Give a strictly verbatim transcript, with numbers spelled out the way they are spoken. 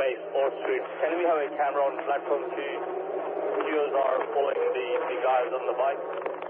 base or street. Can we have a camera on platform two? Viewers are following the, the guys on the bike.